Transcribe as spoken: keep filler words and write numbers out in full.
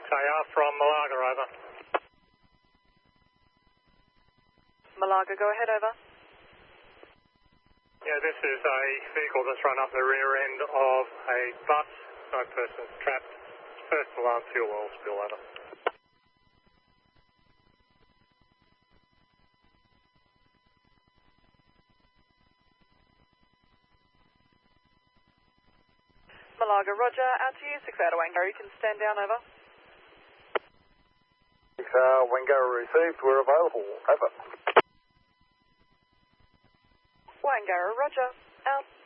They are from Malaga, over. Malaga, go ahead, over. Yeah, this is a vehicle that's run up the rear end of a bus. No person's trapped. First alarm, fuel oil spill, over. Malaga, roger. Out to you, six out of Wangara. You can stand down, over. six uh, Wangara received. We're available. Over. Wangara, roger. Out.